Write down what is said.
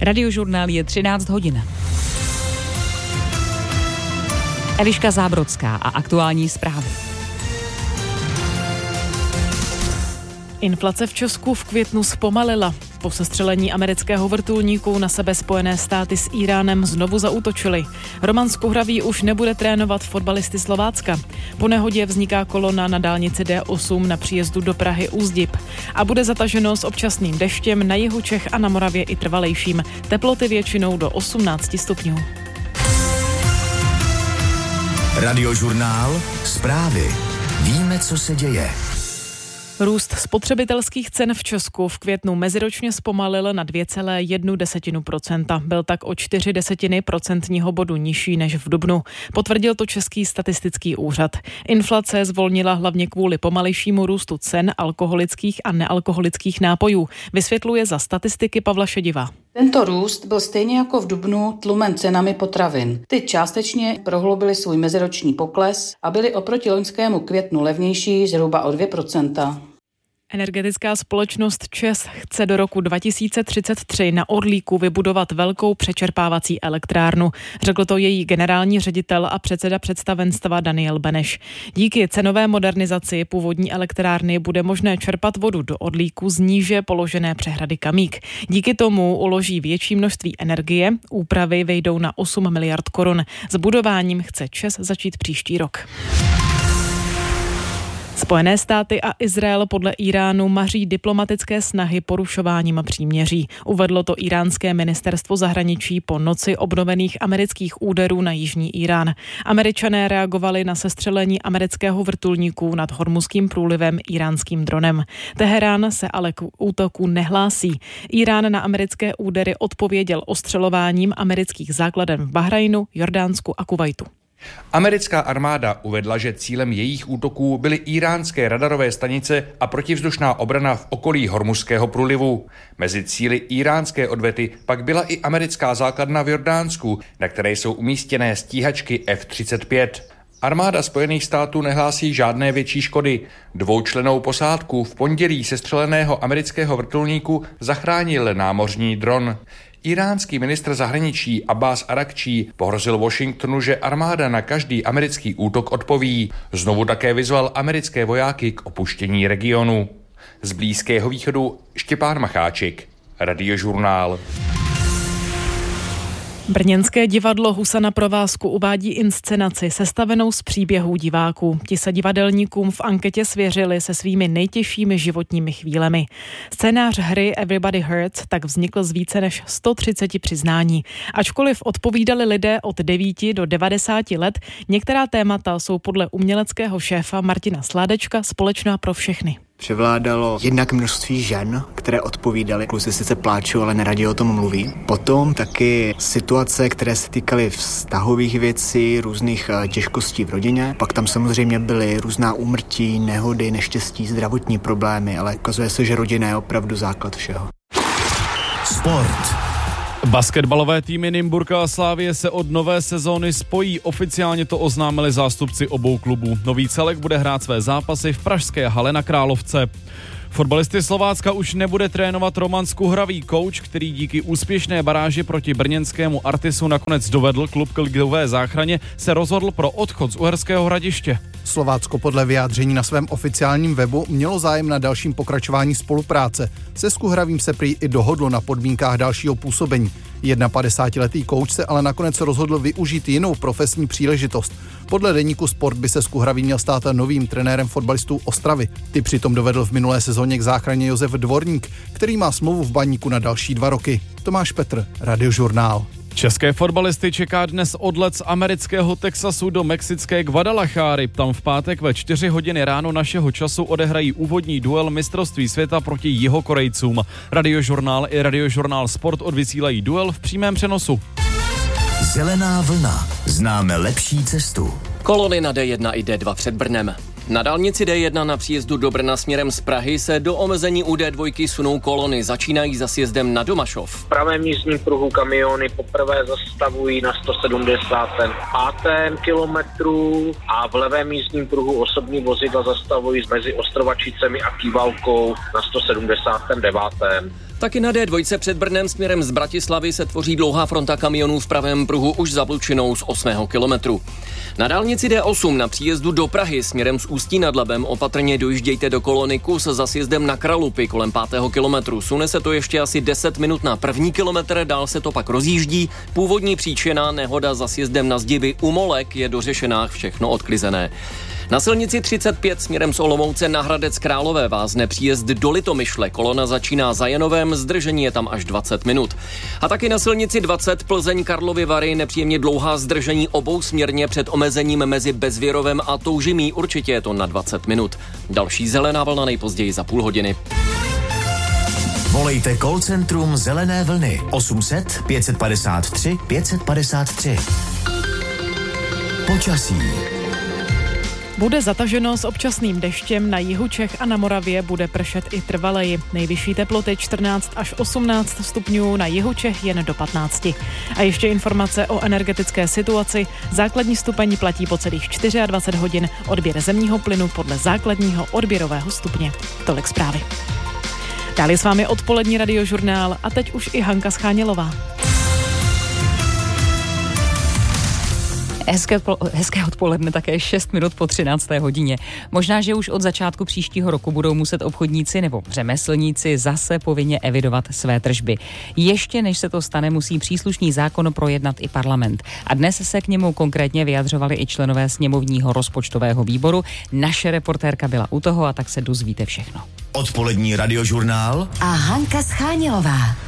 Radiožurnál je 13 hodin. Eliška Zábrodská a aktuální zprávy. Inflace v Česku v květnu zpomalila. Po sestřelení amerického vrtulníku na sebe Spojené státy s Íránem znovu zaútočily. Roman Skuhravý už nebude trénovat fotbalisty Slovácka. Po nehodě vzniká kolona na dálnici D8 na příjezdu do Prahy Úzdib. A bude zataženo s občasným deštěm na jihu Čech a na Moravě i trvalejším. Teploty většinou do 18 stupňů. Radiožurnál, zprávy. Víme, co se děje. Růst spotřebitelských cen v Česku v květnu meziročně zpomalil na 2,1%. Byl tak o 0,4 procentního bodu nižší než v dubnu. Potvrdil to Český statistický úřad. Inflace zvolnila hlavně kvůli pomalejšímu růstu cen alkoholických a nealkoholických nápojů. Vysvětluje za statistiky Pavla Šediva. Tento růst byl stejně jako v dubnu tlumen cenami potravin. Ty částečně prohloubily svůj meziroční pokles a byly oproti loňskému květnu levnější zhruba o 2%. Energetická společnost ČEZ chce do roku 2033 na Orlíku vybudovat velkou přečerpávací elektrárnu. Řekl to její generální ředitel a předseda představenstva Daniel Beneš. Díky cenové modernizaci původní elektrárny bude možné čerpat vodu do Orlíku z níže položené přehrady Kamík. Díky tomu uloží větší množství energie. Úpravy vejdou na 8 miliard korun. S budováním chce ČEZ začít příští rok. Spojené státy a Izrael podle Íránu maří diplomatické snahy porušováním příměří. Uvedlo to íránské ministerstvo zahraničí po noci obnovených amerických úderů na jižní Irán. Američané reagovali na sestřelení amerického vrtulníku nad Hormuzským průlivem íránským dronem. Teherán se ale k útoku nehlásí. Irán na americké údery odpověděl ostřelováním amerických základen v Bahrajnu, Jordánsku a Kuvajtu. Americká armáda uvedla, že cílem jejich útoků byly íránské radarové stanice a protivzdušná obrana v okolí Hormuzského průlivu. Mezi cíli íránské odvety pak byla i americká základna v Jordánsku, na které jsou umístěné stíhačky F-35. Armáda Spojených států nehlásí žádné větší škody. Dvoučlennou posádku v pondělí sestřeleného amerického vrtulníku zachránil námořní dron. Iránský ministr zahraničí Abbas Arakčí pohrozil Washingtonu, že armáda na každý americký útok odpoví. Znovu také vyzval americké vojáky k opuštění regionu. Z Blízkého východu Štěpán Macháček, Radiožurnál. Brněnské divadlo Husa na provázku uvádí inscenaci sestavenou z příběhů diváků. Ti se divadelníkům v anketě svěřili se svými nejtěžšími životními chvílemi. Scénář hry Everybody Hurts tak vznikl z více než 130 přiznání. Ačkoliv odpovídali lidé od 9 do 90 let, některá témata jsou podle uměleckého šéfa Martina Sládečka společná pro všechny. Převládalo jednak množství žen, které odpovídaly. Kluci sice pláčou, ale neradi o tom mluví. Potom taky situace, které se týkaly vztahových věcí, různých těžkostí v rodině. Pak tam samozřejmě byly různá úmrtí, nehody, neštěstí, zdravotní problémy, ale ukazuje se, že rodina je opravdu základ všeho. Sport. Basketbalové týmy Nymburka a Slavie se od nové sezóny spojí. Oficiálně to oznámili zástupci obou klubů. Nový celek bude hrát své zápasy v pražské hale na Královce. Fotbalisty Slovácka už nebude trénovat Roman Skuhravý. Kouč, který díky úspěšné baráži proti brněnskému Artisu nakonec dovedl klub k ligové záchraně, se rozhodl pro odchod z Uherského Hradiště. Slovácko podle vyjádření na svém oficiálním webu mělo zájem na dalším pokračování spolupráce. Se Skuhravým se prý i dohodlo na podmínkách dalšího působení. 51letý kouč se ale nakonec rozhodl využít jinou profesní příležitost. Podle deníku Sport by se Skuhravý měl stát novým trenérem fotbalistů Ostravy. Ty přitom dovedl v minulé sezóně k záchraně Josef Dvorník, který má smlouvu v Baníku na další 2 roky. Tomáš Petr, Radiožurnál. České fotbalisty čeká dnes odlet z amerického Texasu do mexické Guadalajary. Tam v pátek ve 4 hodiny ráno našeho času odehrají úvodní duel mistrovství světa proti Jihokorejcům. Radiožurnál i Radiožurnál Sport odvysílají duel v přímém přenosu. Zelená vlna. Známe lepší cestu. Kolony na D1 i D2 před Brnem. Na dálnici D1 na příjezdu do Brna směrem z Prahy se do omezení u D2 sunou kolony. Začínají za sjezdem na Domašov. V pravém jízdním pruhu kamiony poprvé zastavují na 175. kilometru a v levém jízdním pruhu osobní vozidla zastavují mezi Ostrovačicemi a Kývalkou na 179. Taky na D2 před Brnem směrem z Bratislavy se tvoří dlouhá fronta kamionů v pravém pruhu už za Blučinou z 8. kilometru. Na dálnici D8 na příjezdu do Prahy směrem z Ústí nad Labem opatrně dojíždějte do kolony Kus za sjezdem na Kralupy kolem 5. kilometru. Sune se to ještě asi 10 minut na první kilometr, dál se to pak rozjíždí. Původní příčina nehoda za sjezdem na Zdiby u Molek je dořešená, všechno odklizené. Na silnici 35 směrem z Olomouce na Hradec Králové vázne příjezd do Litomyšle. Kolona začíná za Janovem, zdržení je tam až 20 minut. A taky na silnici 20 Plzeň Karlovy Vary nepříjemně dlouhá zdržení obousměrně před omezením mezi Bezvěrovem a Toužimí. Určitě je to na 20 minut. Další zelená vlna nejpozději za půl hodiny. Volejte call centrum Zelené vlny 800 553 553. Počasí. Bude zataženo s občasným deštěm, na jihu Čech a na Moravě bude pršet i trvaleji. Nejvyšší teploty 14 až 18 stupňů, na jihu Čech jen do 15. A ještě informace o energetické situaci. Základní stupeň platí po celých 24 hodin, odběr zemního plynu podle základního odběrového stupně. Tolik zprávy. Dále s vámi odpolední radiožurnál a teď už i Hanka Schánělová. Hezké odpoledne, také 6 minut po 13. hodině. Možná, že už od začátku příštího roku budou muset obchodníci nebo řemeslníci zase povinně evidovat své tržby. Ještě než se to stane, musí příslušný zákon projednat i parlament. A dnes se k němu konkrétně vyjadřovali i členové sněmovního rozpočtového výboru. Naše reportérka byla u toho a tak se dozvíte všechno. Odpolední radiožurnál a Hanka Schánělová.